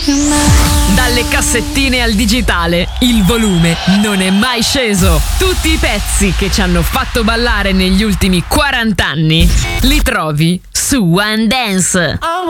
Dalle cassettine al digitale, il volume non è mai sceso. Tutti i pezzi che ci hanno fatto ballare negli ultimi 40 anni li trovi su One Dance.